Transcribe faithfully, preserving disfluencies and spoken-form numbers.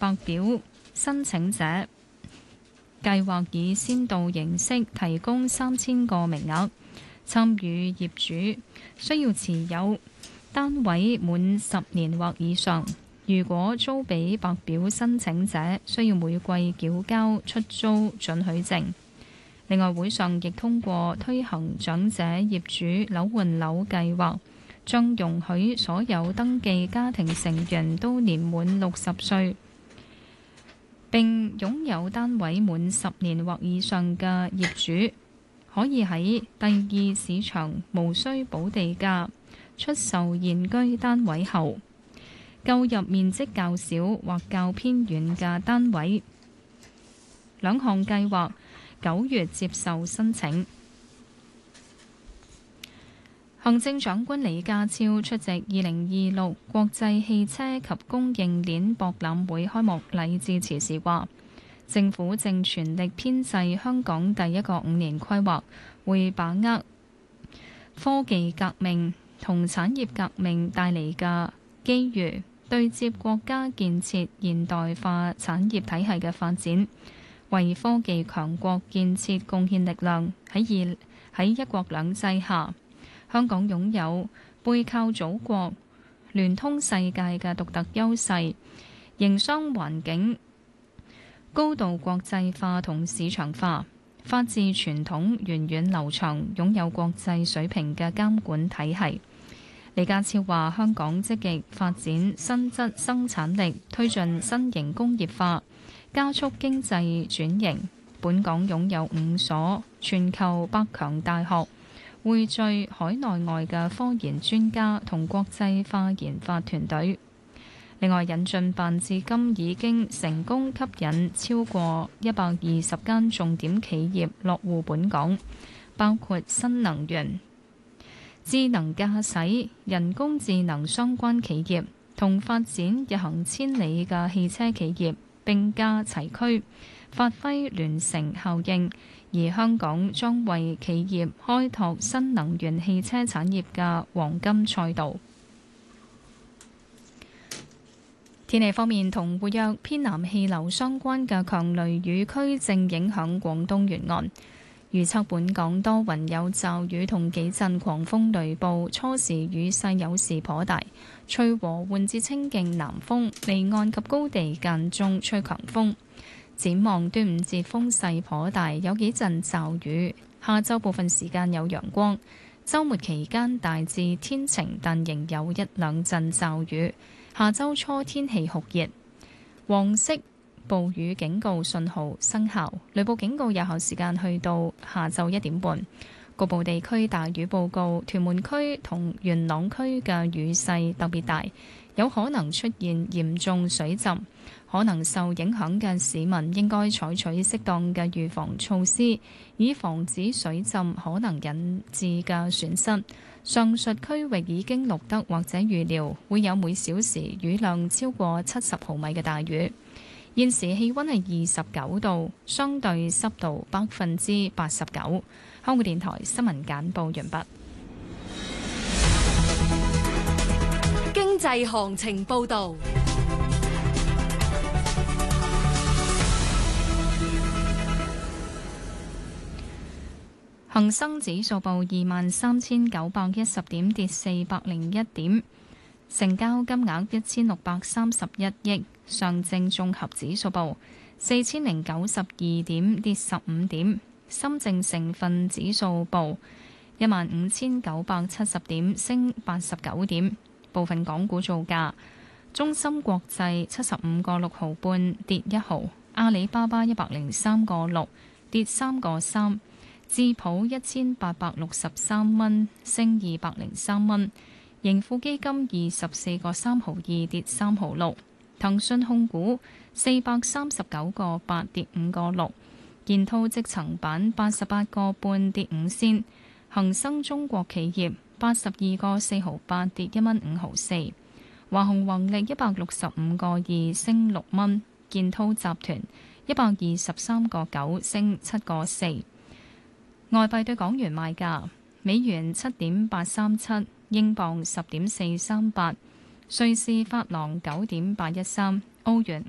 白表申請者，計劃以先導形式提供三千個名額。參與業主需要持有單位滿十年或以上。如果租俾白表申請者，需要每季繳交出租准許證。另外，會上亦通過推行長者業主樓換樓計劃，將容許所有登記家庭成員都年滿六十歲並擁有單位滿十年或以上嘅業主，可以喺第二市場無需補地價出售現居單位後，購入面積較小或較偏遠嘅單位。兩項計劃九月接受申請。行政長官李家超出席二零二六國際汽車及供應鏈博覽會開幕禮致辭時話，政府正全力編製香港第一個五年規劃，會把握科技革命同產業革命帶嚟嘅機遇，對接國家建設現代化產業體系嘅發展，為科技強國建設貢獻力量。喺二喺一國兩制下，香港擁有背靠祖國、聯通世界嘅獨特優勢，營商環境高度國際化同市場化，法治傳統源遠流長，擁有國際水平嘅監管體系。李家超話：香港積極發展新質生產力，推進新型工業化，加速經濟轉型。本港擁有五所全球百強大學，匯聚海內外嘅科研專家同國際化研發團隊。另外，引進辦至今已經成功吸引超過一百二十間重點企業落戶本港，包括新能源、智能駕駛、人工智能相關企業，同發展日行千里嘅汽車企業並駕齊驅，發揮聯乘效應。而香港將為企業開拓新能源汽車產業嘅黃金賽道。天氣方面，同活躍偏南氣流相關嘅強雷雨區正影響廣東沿岸。預測本港多雲有驟雨同幾陣狂風雷暴，初時雨勢有時頗大，吹和緩至清勁南風，離岸及高地間中吹強風。展望端午節風勢頗大，有幾陣驟雨。下週部分時間有陽光，週末期間大致天晴，但仍有一兩陣驟雨。下週初天氣酷熱，黃色暴雨警告信號生效，雷暴警告有效時間去到下晝一點半。局部地區大雨報告，屯門區同元朗區嘅雨勢特別大，有可能出現嚴重水浸。可能受影響嘅市民應該採取適當嘅預防措施，以防止水浸可能引致嘅損失。上述區域已經錄得或者預料會有每小時雨量超過七十毫米嘅大雨。現時氣溫係二十九度，相對濕度百分之八十九。香港電台新聞簡報完畢。 經濟行情報導。恒生指數報二萬三千九百一十點，跌四百零一點，成交金額一千六百三十一億。上證綜合指數報四千零九十二點，跌十五點。深證成分指數報一萬五千九百七十點，升八十九點。部分港股造價：中芯國際七十五個六毫半，跌一毫；阿里巴巴一百零三個六，跌三個三。智普一千八百六十三蚊，升二百零三蚊；盈富基金二十四個三毫二，跌三毫六；騰訊控股四百三十九個八，跌五個六；建滔積層板八十八個半，跌五仙；恒生中國企業八十二個四毫八，跌一蚊五毫四；華虹宏力一百六十五個二，升六蚊；建滔集團一百二十三個九，升七個四。外幣對港元賣價：美元七點八三七，英鎊十點四三八，瑞士法郎九點八一三，歐元